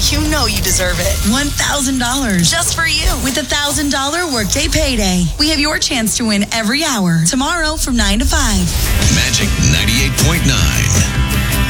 You know you deserve it. $1,000. Just for you. With $1,000 Workday Payday. We have your chance to win every hour. Tomorrow from 9 to 5. Magic 98.9.